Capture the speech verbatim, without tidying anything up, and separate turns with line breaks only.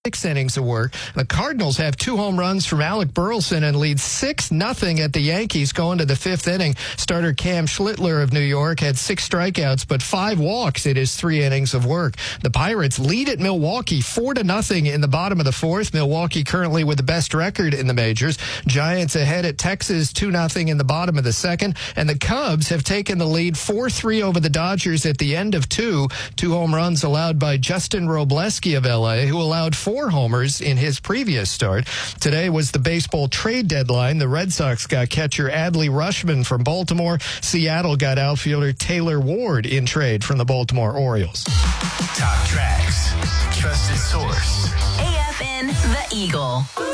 Six innings of work. The Cardinals have two home runs from Alec Burleson and lead six nothing at the Yankees going to the fifth inning. Starter Cam Schlittler of New York had six strikeouts but five walks in his three innings of work. The Pirates lead at Milwaukee four to nothing in the bottom of the fourth. Milwaukee currently with the best record in the majors. Giants ahead at Texas two nothing in the bottom of the second. And the Cubs have taken the lead four three over the Dodgers at the end of two. Two home runs allowed by Justin Robleski of L A, who allowed four Four homers in his previous start. Today was the baseball trade deadline. The Red Sox got catcher Adley Rutschman from Baltimore. Seattle got outfielder Taylor Ward in trade from the Baltimore Orioles.
Top tracks, trusted source.
A F N The Eagle.